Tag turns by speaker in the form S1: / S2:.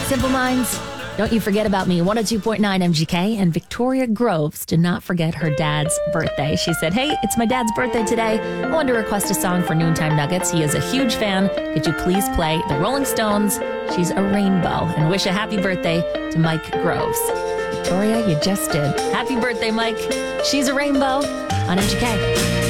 S1: Simple Minds, Don't You Forget About Me, 102.9 MGK. And Victoria Groves did not forget her dad's birthday. She said, hey, it's my dad's birthday today. I wanted to request a song for Noontime Nuggets. He is a huge fan. Could you please play the Rolling Stones, She's a Rainbow, and wish a happy birthday to Mike Groves. Victoria, you just did. Happy birthday, Mike. She's a Rainbow on MGK.